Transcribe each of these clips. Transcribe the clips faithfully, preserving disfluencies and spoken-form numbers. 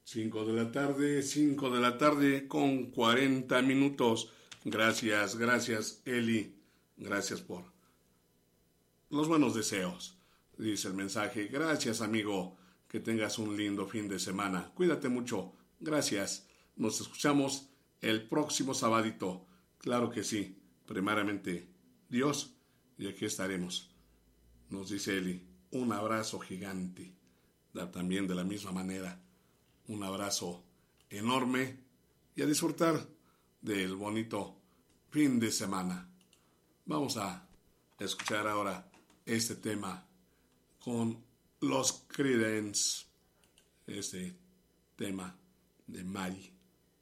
Cinco de la tarde, cinco de la tarde con cuarenta minutos. Gracias, gracias Eli. Gracias por los buenos deseos. Dice el mensaje, gracias amigo, que tengas un lindo fin de semana. Cuídate mucho, gracias. Nos escuchamos el próximo sabadito. Claro que sí, primeramente Dios, y aquí estaremos. Nos dice Eli, un abrazo gigante. Da también de la misma manera. Un abrazo enorme y a disfrutar del bonito fin de semana. Vamos a escuchar ahora este tema con los Creedence, este tema de Mary.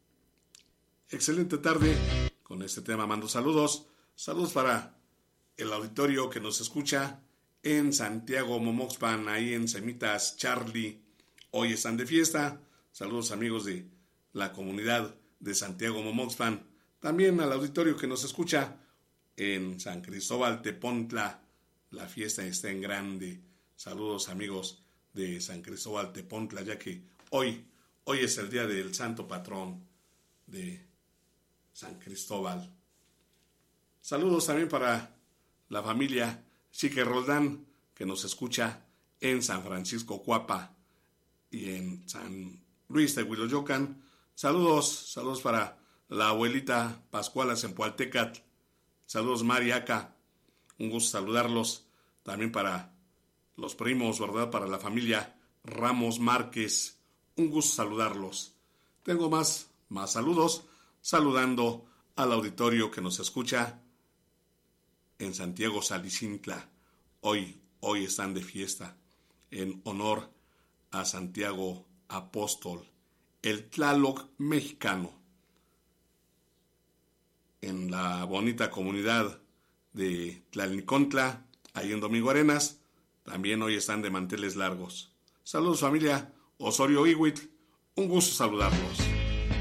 Excelente tarde con este tema. Mando saludos, saludos para el auditorio que nos escucha en Santiago Momoxpan, ahí en Semitas Charlie. Hoy están de fiesta. Saludos amigos de la comunidad de Santiago Momoxpan. También al auditorio que nos escucha en San Cristóbal Tepontla. La fiesta está en grande. Saludos amigos de San Cristóbal Tepontla, ya que hoy, hoy es el día del santo patrón de San Cristóbal. Saludos también para la familia Chique Roldán, que nos escucha en San Francisco Cuapa y en San Luis de Huiloyocan. Saludos, saludos para la abuelita Pascuala Zempoaltecatl. Saludos Mariaca, un gusto saludarlos. También para los primos, ¿verdad? Para la familia Ramos Márquez, un gusto saludarlos. Tengo más, más saludos, saludando al auditorio que nos escucha en Santiago Salicintla. Hoy, hoy están de fiesta en honor a Santiago Apóstol, el Tlaloc mexicano. En la bonita comunidad de Tlalnicontla, ahí en Domingo Arenas, también hoy están de manteles largos. Saludos familia Osorio Iwit, un gusto saludarlos.